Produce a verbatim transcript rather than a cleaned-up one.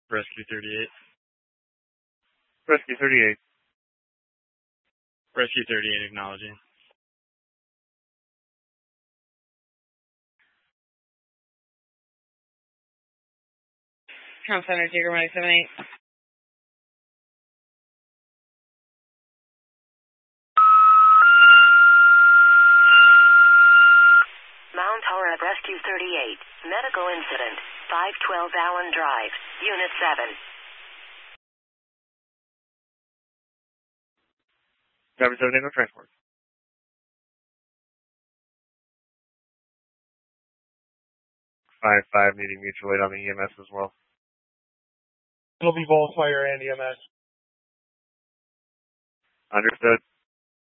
Rescue thirty-eight. Rescue thirty-eight. Rescue thirty-eight acknowledging. Town Center, Tiger one seven eight. Mount Horeb Rescue thirty-eight. Medical incident. five twelve Allen Drive. Unit seven. Driver seven eight, no transport. five five needing mutual aid on the E M S as well. It'll be both fire and E M S. Understood.